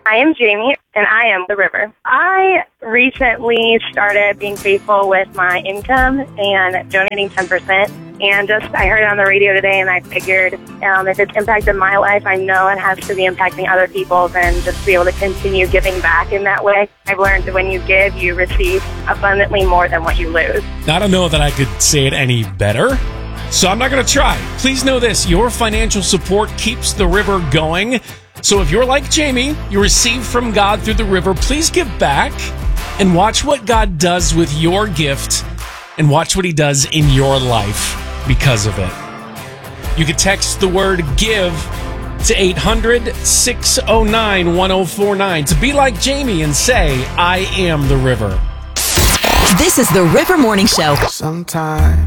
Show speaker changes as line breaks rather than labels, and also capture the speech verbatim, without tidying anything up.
I am Jamie, and I am the river. I recently started being faithful with my income and donating ten percent. And just, I heard it on the radio today, and I figured um, if it's impacted my life, I know it has to be impacting other people's, and just be able to continue giving back in that way. I've learned that when you give, you receive abundantly more than what you lose.
I don't know that I could say it any better, so I'm not going to try. Please know this, your financial support keeps the river going. So if you're like Jamie, you receive from God through the river, please give back and watch what God does with your gift and watch what he does in your life because of it. You can text the word GIVE to eight hundred, six oh nine, one oh four nine to be like Jamie and say, I am the river.
This is the River Morning Show.
Sometimes